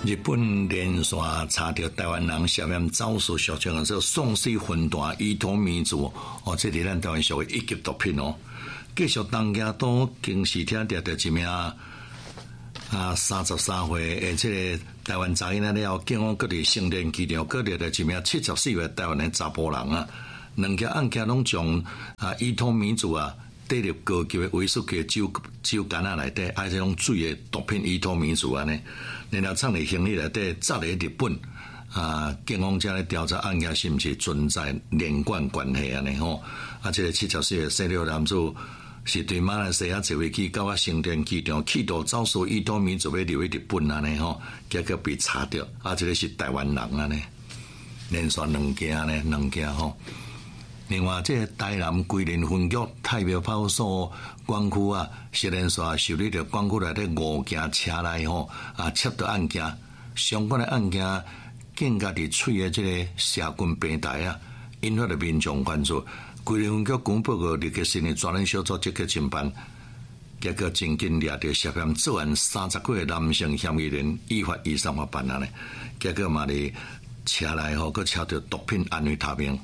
日本连续查到台湾人涉嫌走私小种这送水分弹、伊托米族这伫咱台湾社会一级毒品继续当家都经视听到一名33岁的这个台湾查囡仔了，警方各地成田机场各地的一名74岁台湾的查甫人两件案件拢将伊托米族跌入高级的威士忌酒矸内底，这种水的毒品伊托米族呢，然后藏伫行李内底，砸伫日本警方正咧调查案件是毋是存在连贯关系这个74岁的姓廖男子是对马来西亚坐飞机到成田机场，企图走私伊托米族要流去日本结果被查到这个是台湾人连续两件另外，这台南桂林分局太平派出所管区实验所受理着管区内底5件车内测到案件，相关的案件更加伫喙的这个社群平台引发了民众关注。桂林分局公报告立刻成立专案小组积极侦办，结果真紧抓到涉嫌作案30几个男性嫌疑人，依法移送法办结果嘛伫车内佫查到毒品安非他命。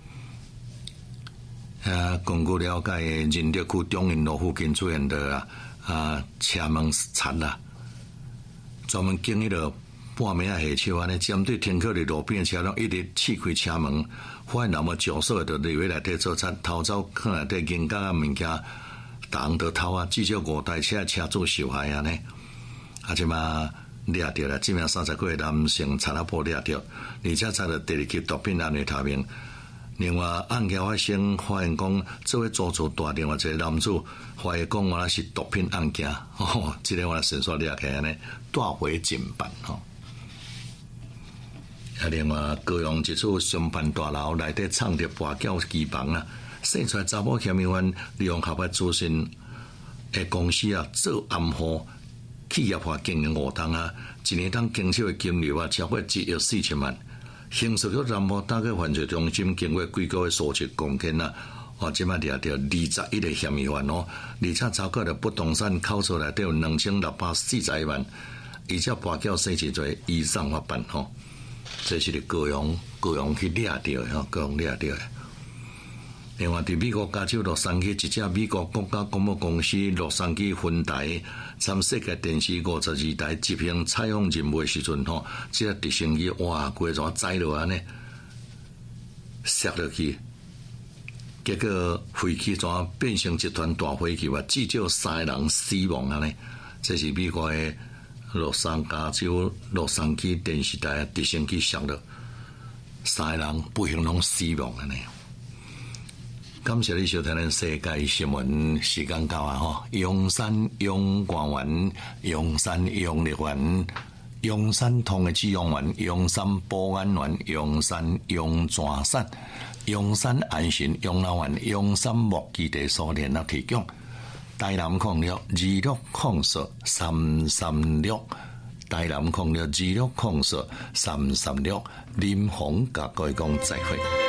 根据了解，仁德区中营路附近出现的车门贼专门经历了半暝下手针对停靠伫路边的车辆，一直刺开车门，发现那么上手的入去内底做贼，偷走可能内底银角物件，打都偷至少5台车车主受害即嘛抓到了，这名30几岁男性查埔抓到，而且查到第2起毒品安非他命。另外，案件发生，发现讲这位租主大另外一个男子，怀疑讲我是毒品案件，这个我伸缩抓起来带回侦办另外，高雄一处商办大楼内底藏着跋筊机房生出来查某嫌疑犯利用合法资讯的公司做暗号，企业化经营5档一年当经手的金流超过1亿4千万。刑事局南部打击犯罪中心经过几个月搜查攻坚即摆抓到21个嫌疑犯而且超过了不动产口数内底有2641万，而且跋筊生钱罪移送法办这是高雄去抓到的高雄抓到的。另外，伫美国加州洛杉矶一家美国国家广播公司洛杉矶分台参世界电视52台执行采访任务的时阵这个直升机规怎载落摔落去，结果飞机怎变成一团大火球至少3个人死亡这是美国的加州洛杉矶电视台直升机摔落，3个人不幸拢死亡感谢你收听咱世界新闻，时间到阳山阳光园、阳山阳丽园、阳山通的紫阳园、阳山保安园、阳山阳泉山、阳山安心养老院、阳山木基地所联合提供。台南0626043336，台南0626043336，林鸿甲各位讲再会。